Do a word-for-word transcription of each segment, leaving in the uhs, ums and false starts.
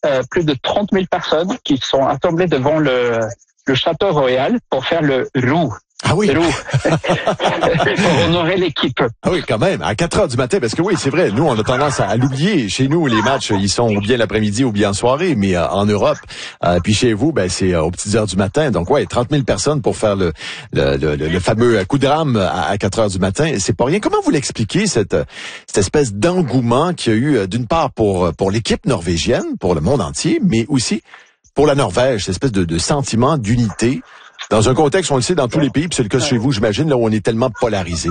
euh, plus de trente mille personnes qui sont assemblées devant le, le Château Royal pour faire le roux. Ah oui. Le roux. Pour honorer l'équipe. Ah oui, quand même. À quatre heures du matin, parce que oui, c'est vrai, nous, on a tendance à, à l'oublier. Chez nous, les matchs, ils sont ou bien l'après-midi ou bien en soirée, mais euh, en Europe, euh, puis chez vous, ben c'est euh, aux petites heures du matin. Donc ouais, trente mille personnes pour faire le le, le, le fameux coup de rame à, à quatre heures du matin. C'est pas rien. Comment vous l'expliquez, cette, cette espèce d'engouement qu'il y a eu, d'une part, pour, pour l'équipe norvégienne, pour le monde entier, mais aussi pour la Norvège, cette espèce de, de sentiment d'unité dans un contexte, on le sait, dans tous les pays, puis c'est le cas chez vous, j'imagine, là où on est tellement polarisé.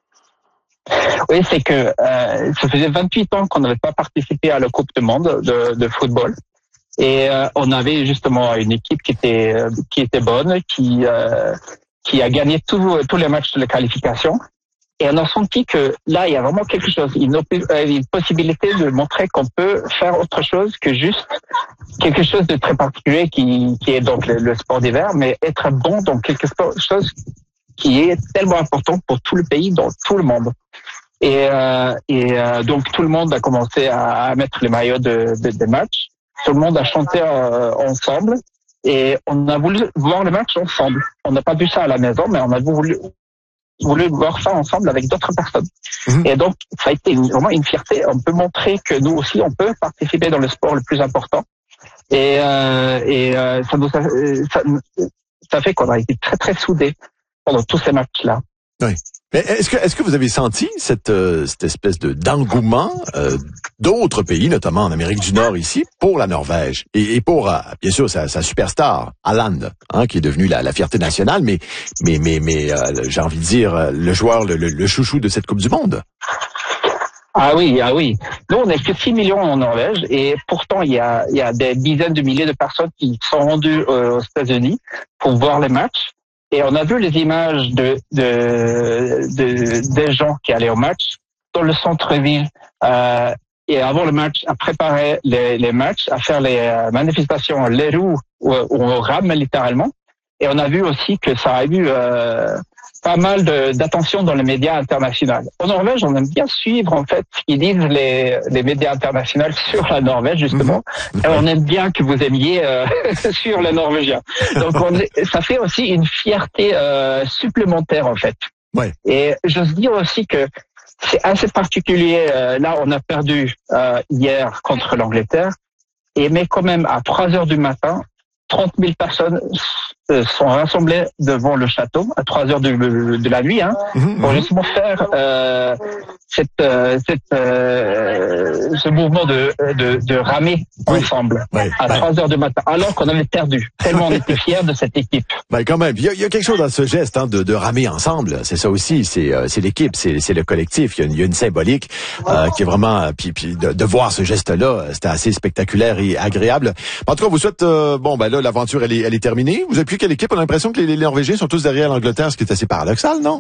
Oui, c'est que euh, ça faisait vingt-huit ans qu'on n'avait pas participé à la Coupe du Monde de, de football. Et euh, on avait justement une équipe qui était qui était bonne, qui euh, qui a gagné tous tous les matchs de la qualification. Et on a senti que là, il y a vraiment quelque chose, une, une possibilité de montrer qu'on peut faire autre chose que juste quelque chose de très particulier qui, qui est donc le, le sport d'hiver, mais être bon dans quelque chose qui est tellement important pour tout le pays, dans tout le monde. Et, euh, et euh, donc tout le monde a commencé à, à mettre les maillots de, de, de match. Tout le monde a chanté euh, ensemble et on a voulu voir le match ensemble. On n'a pas vu ça à la maison, mais on a voulu voulu voir ça ensemble avec d'autres personnes. Mmh. Et donc, ça a été une, vraiment une fierté. On peut montrer que nous aussi, on peut participer dans le sport le plus important. Et, euh, et euh, ça, nous a, ça, ça fait qu'on a été très, très soudés pendant tous ces matchs-là. Oui. Mais est-ce que est-ce que vous avez senti cette euh, cette espèce de d'engouement euh, d'autres pays, notamment en Amérique du Nord ici, pour la Norvège et, et pour euh, bien sûr sa, sa superstar Haaland, hein, qui est devenu la, la fierté nationale, mais mais mais mais euh, j'ai envie de dire le joueur le, le, le chouchou de cette Coupe du Monde. Ah oui, ah oui. Nous, on n'est que six millions en Norvège et pourtant, il y a, il y a des dizaines de milliers de personnes qui sont rendues euh, aux États-Unis pour voir les matchs. Et on a vu les images de, de, de des gens qui allaient au match dans le centre-ville euh, et avant le match, à préparer les, les matchs, à faire les euh, manifestations, les roues où, où on rame littéralement. Et on a vu aussi que ça a eu euh, pas mal de, d'attention dans les médias internationaux. En Norvège, on aime bien suivre en fait ce qu'ils disent les, les médias internationaux sur la Norvège justement. Mmh. Et on aime bien que vous aimiez euh, sur les Norvégiens. Donc on, ça fait aussi une fierté euh, supplémentaire en fait. Ouais. Et j'ose dire aussi que c'est assez particulier. Euh, là, on a perdu euh, hier contre l'Angleterre, et mais quand même à trois heures du matin, trente mille personnes sont rassemblées devant le château à trois heures de, de la nuit, hein, mmh, pour justement faire euh, cette, euh, cette, euh, ce mouvement de, de, de ramer oui. ensemble ouais. à trois ouais. heures du matin, alors qu'on avait perdu. Tellement on était fiers de cette équipe. Ben quand même, il y a, il y a quelque chose dans ce geste hein, de, de ramer ensemble. C'est ça aussi, c'est, euh, c'est l'équipe, c'est, c'est le collectif. Il y a une, il y a une symbolique euh, qui est vraiment, puis, puis de, de voir ce geste-là, c'était assez spectaculaire et agréable. En tout cas, vous souhaite, euh, bon ben là, l'aventure elle est, elle est terminée. Vous appuyez quelle équipe? On a l'impression que les, les Norvégiens sont tous derrière l'Angleterre, ce qui est assez paradoxal, non?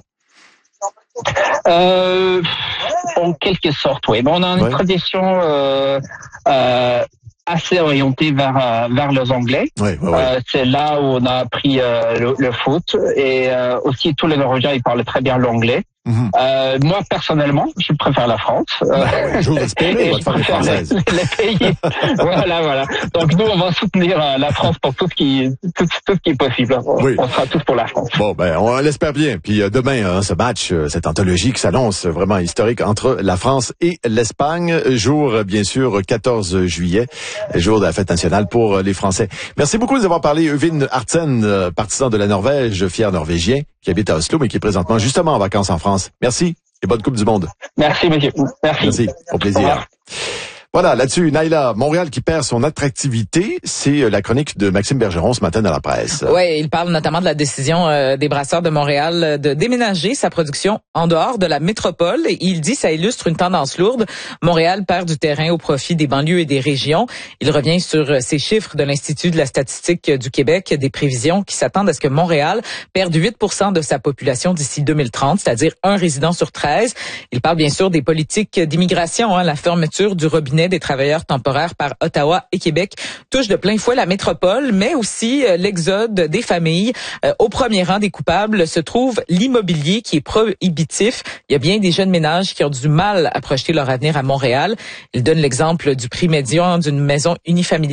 Euh, en quelque sorte, oui. Bon, on a une ouais. tradition euh, euh, assez orientée vers euh, vers les Anglais. Ouais, ouais, ouais. Euh, c'est là où on a appris euh, le, le foot et euh, aussi tous les Norvégiens ils parlent très bien l'anglais. Mmh. Euh, moi personnellement, je préfère la France. Ouais, je vous espérer, je préfère les, les pays. voilà, voilà. Donc nous, on va soutenir euh, la France pour tout ce qui, tout, tout ce qui est possible. On, oui. on sera tous pour la France. Bon, ben, on l'espère bien. Puis euh, demain, hein, ce match, euh, cette anthologie qui s'annonce vraiment historique entre la France et l'Espagne, jour bien sûr quatorze juillet, jour de la fête nationale pour les Français. Merci beaucoup de nous avoir parlé, Øyvind Artsen, euh, partisan de la Norvège, fier norvégien, qui habite à Oslo, mais qui est présentement justement en vacances en France. Merci et bonne Coupe du Monde. Merci, monsieur. Merci. Merci. Au plaisir. Voilà, là-dessus, Naila, Montréal qui perd son attractivité, c'est la chronique de Maxime Bergeron ce matin dans la presse. Oui, il parle notamment de la décision euh, des Brasseurs de Montréal de déménager sa production en dehors de la métropole. Et il dit que ça illustre une tendance lourde. Montréal perd du terrain au profit des banlieues et des régions. Il revient sur ces chiffres de l'Institut de la statistique du Québec, des prévisions qui s'attendent à ce que Montréal perde huit pour cent de sa population d'ici deux mille trente, c'est-à-dire un résident sur treize. Il parle bien sûr des politiques d'immigration, hein, la fermeture du robinet des travailleurs temporaires par Ottawa et Québec touche de plein fouet la métropole, mais aussi euh, l'exode des familles. Euh, au premier rang des coupables se trouve l'immobilier qui est prohibitif. Il y a bien des jeunes ménages qui ont du mal à projeter leur avenir à Montréal. Il donne l'exemple du prix médian d'une maison unifamiliale